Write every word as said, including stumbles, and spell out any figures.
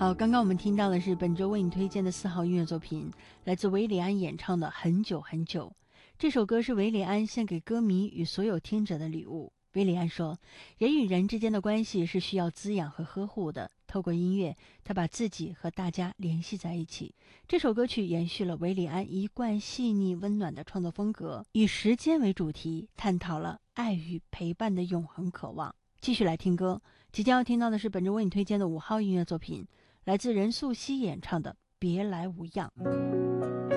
好，刚刚我们听到的是本周为你推荐的四号音乐作品，来自韦礼安演唱的《很久很久》。这首歌是韦礼安献给歌迷与所有听者的礼物。韦礼安说，人与人之间的关系是需要滋养和呵护的，透过音乐，他把自己和大家联系在一起。这首歌曲延续了韦礼安一贯细腻温暖的创作风格，以时间为主题，探讨了爱与陪伴的永恒渴望。继续来听歌，即将要听到的是本周为你推荐的五号音乐作品，来自任素汐演唱的《别来无恙》。